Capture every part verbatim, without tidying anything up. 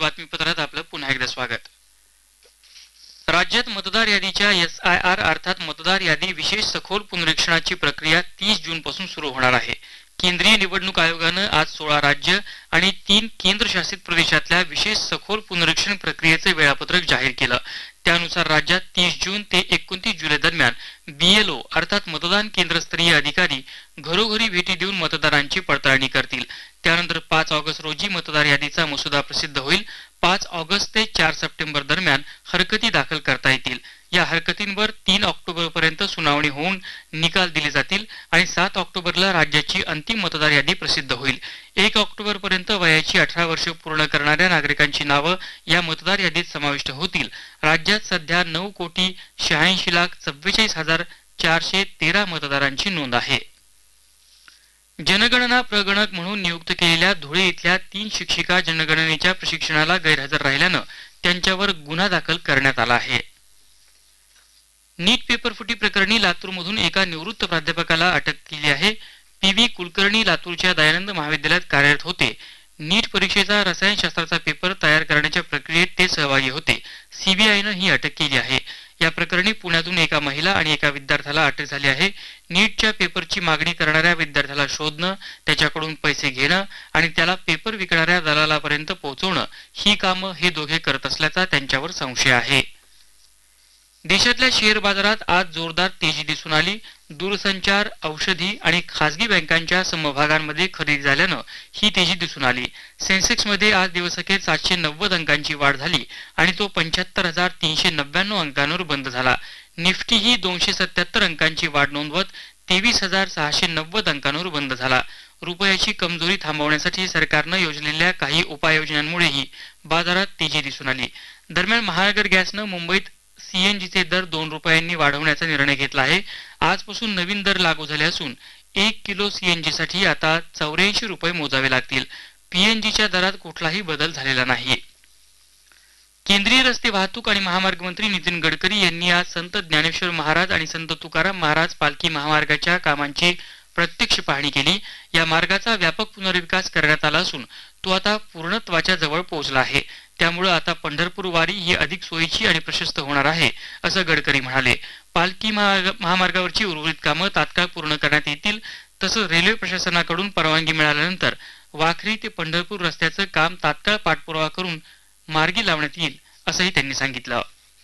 बातमीपत्रात आपलं पुन्हा एकदा स्वागत। राज्यात मतदार यादीच्या एस आय आर अर्थात मतदार यादी विशेष सखोल पुनरीक्षणाची प्रक्रिया तीस जून पासून सुरू होणार आहे। केंद्रीय निवडणूक आयोगानं आज सोळा राज्य आणि तीन केंद्रशासित प्रदेशातल्या विशेष सखोल पुनरीक्षण प्रक्रियेचे वेळापत्रक जाहीर केलं। त्यानुसार राज्यात तीस जून ते एकोणतीस जुलै दरम्यान बीएलओ अर्थात मतदान केंद्रस्तरीय अधिकारी घरोघरी भेटी देऊन मतदारांची पडताळणी करतील। त्यानंतर पाच ऑगस्ट रोजी मतदार यादीचा मसुदा प्रसिद्ध होईल। पाच ऑगस्ट ते चार सप्टेंबर दरम्यान हरकती दाखल करता येतील। या हरकतींवर तीन ऑक्टोबर पर्यंत सुनावणी होऊन निकाल दिले जातील आणि सात ऑक्टोबरला राज्याची अंतिम मतदार यादी प्रसिद्ध होईल। एक ऑक्टोबर पर्यंत वयाची अठरा वर्ष पूर्ण करणाऱ्या नागरिकांची नावं या मतदार यादीत समाविष्ट होतील। राज्यात सध्या नऊ कोटी शहाऐंशी लाख चव्वेचाळीस हजार चारशे तेरा मतदारांची नोंद आहे। जनगणना प्रगणक म्हणून नियुक्त केलेल्या धुळे इथल्या तीन शिक्षिका जनगणनेच्या प्रशिक्षणाला गैरहजर राहिल्यानं त्यांच्यावर गुन्हा दाखल करण्यात आला आहे। नीट पेपरफुटी प्रकरणी लातूरमधून एका निवृत्त प्राध्यापकाला अटक केली आहे। पी व्ही कुलकर्णी लातूरच्या दयानंद महाविद्यालयात कार्यरत होते। नीट परीक्षेचा रसायनशास्त्राचा पेपर तयार करण्याच्या प्रक्रियेत ते सहभागी होते। सीबीआयनं ही अटक केली आहे। या प्रकरणी पुण्यातून एका महिला आणि एका विद्यार्थ्याला अटक झाली आहे। नीटच्या पेपरची मागणी करणाऱ्या विद्यार्थ्याला शोधणं, त्याच्याकडून पैसे घेणं आणि त्याला पेपर विकणाऱ्या दलालापर्यंत पोहोचवणं ही कामं हे दोघे करत असल्याचा त्यांच्यावर संशय आहे। देशातल्या शेअर बाजारात आज जोरदार तेजी दिसून आली। दूरसंचार, औषधी आणि खासगी बँकांच्या समभागांमध्ये खरेदी झाल्यानं ही तेजी दिसून आली। सेन्सेक्स मध्ये आज दिवसअखेर सातशे नव्वद अंकांची वाढ झाली आणि तो पंच्याहत्तर हजार तीनशे नव्याण्णव अंकांवर बंद झाला। निफ्टी ही दोनशे सत्याहत्तर अंकांची वाढ नोंदवत तेवीस हजार सहाशे नव्वद अंकांवर बंद झाला। रुपयाची कमजोरी थांबवण्यासाठी सरकारनं योजलेल्या काही उपाययोजनांमुळेही बाजारात तेजी दिसून आली। दरम्यान महानगर गॅसनं मुंबईत सीएनजीचे दर दोन रुपयांनी वाढवण्याचा निर्णय घेतला आहे। आजपासून नवीन दर लागू झाले असून एक किलो सीएनजी साठी आता चौऱ्याऐंशी रुपये मोजावे लागतील। पीएनजीच्या दरात कुठलाही बदल झालेला नाही। केंद्रीय रस्ते वाहतूक आणि महामार्ग मंत्री नितीन गडकरी यांनी आज संत ज्ञानेश्वर महाराज आणि संत तुकाराम महाराज पालखी महामार्गाच्या कामांची प्रत्यक्ष पाहणी केली। या मार्गाचा व्यापक पुनर्विकास करण्यात आला असून तो आता पूर्णत्वाच्या जवळ पोहोचला आहे। त्यामुळे आता पंढरपूर वारी ही अधिक सोयीची आणि प्रशस्त होणार आहे, असं गडकरी म्हणाले। पालखी महामार्गावरची उर्वरित कामं तात्काळ पूर्ण करण्यात येतील। तसंच रेल्वे प्रशासनाकडून परवानगी मिळाल्यानंतर वाखरी ते पंढरपूर रस्त्याचं काम तात्काळ पाठपुरावा करून मार्गी लावण्यात येईल, असंही त्यांनी सांगितलं।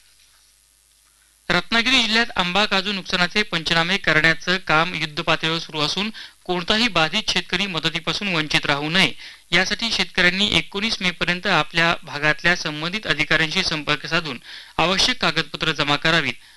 रत्नागिरी जिल्ह्यात आंबा काजू नुकसानाचे पंचनामे करण्याचं काम युद्धपातळीवर सुरू असून कोणताही बाधित शेतकरी मदतीपासून वंचित राहू नये यासाठी शेतकऱ्यांनी एकोणीस मे पर्यंत आपल्या भागातल्या संबंधित अधिकाऱ्यांशी संपर्क साधून आवश्यक कागदपत्र जमा करावीत,